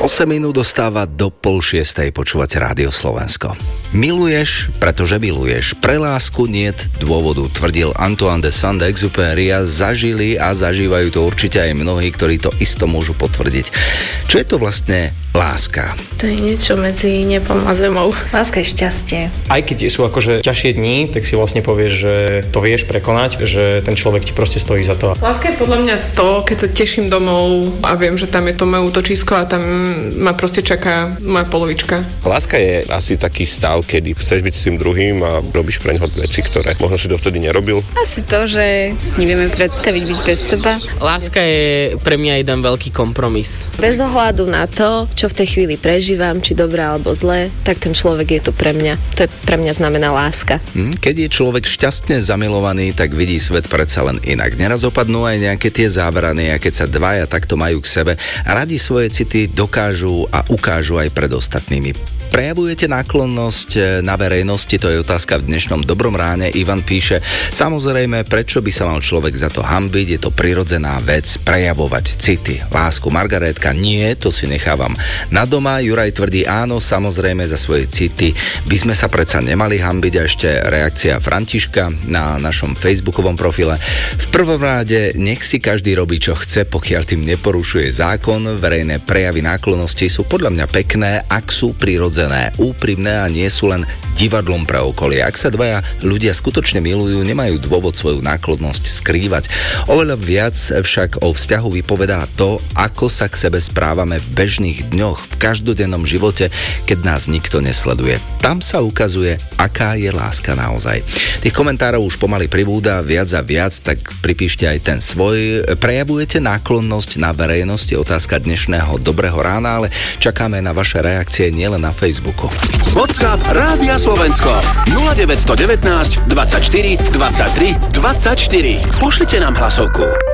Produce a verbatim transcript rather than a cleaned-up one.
osem minút dostáva do pol šiestej. Počúvate Rádio Slovensko. Miluješ, pretože miluješ. Pre lásku niet dôvodu, tvrdil Antoine de Saint-Exupéry a zažili a zažívajú to určite aj mnohí, ktorí to isto môžu potvrdiť. Čo je to vlastne láska? To je niečo medzi nebom a zemou. Láska je šťastie. Aj keď sú akože ťažšie dní, tak si vlastne povieš, že to vieš prekonať, že ten človek ti proste stojí za to. Láska je podľa mňa to, keď sa teším domov a viem, že tam je to moje útočisko a tam ma proste čaká moja polovička. Láska je asi taký stav, kedy chceš byť s tým druhým a robíš pre neho veci, ktoré možno si dovtedy nerobil. Asi to, že si nevieme predstaviť byť bez seba. Láska je pre mňa jeden veľký kompromis. Bez ohľadu na to, čo v tej chvíli prežívam, či dobré alebo zlé, tak ten človek je tu pre mňa. To je pre mňa znamená láska. Keď je človek šťastne zamilovaný, tak vidí svet predsa len inak. Neraz opadnú aj nejaké tie zábrany, a keď sa dvaja takto majú k sebe a radi svoje city dokážu a ukážu aj pred ostatnými. Prejavujete náklonnosť na verejnosti? To je otázka v dnešnom Dobrom ráne. Ivan píše, samozrejme, prečo by sa mal človek za to hanbiť? Je to prirodzená vec, prejavovať city, lásku. Margarétka, nie, to si nechávam na doma. Juraj tvrdí, áno, samozrejme, za svoje city by sme sa predsa nemali hanbiť. A ešte reakcia Františka na našom facebookovom profile. V prvom ráde, nech si každý robí, čo chce, pokiaľ tým neporušuje zákon. Verejné prejavy náklonnosti sú podľa mňa pekné, ak sú prirodzené, úprimné a nie sú len divadlom pre okolie. Ak sa dvaja ľudia skutočne milujú, nemajú dôvod svoju náklonnosť skrývať. Oveľa viac však o vzťahu vypovedá to, ako sa k sebe správame v bežných dňoch, v každodennom živote, keď nás nikto nesleduje. Tam sa ukazuje, aká je láska naozaj. Tých komentárov už pomaly pribúda viac a viac, tak pripíšte aj ten svoj. Prejavujete náklonnosť na verejnosti? Otázka dnešného Dobrého rána, ale čakáme na vaše reakcie nielen na Facebooku. WhatsApp Rádia Slovensko nula deväť jedna deväť dvadsaťštyri dvadsaťtri dvadsaťštyri. Pošlite nám hlasovku.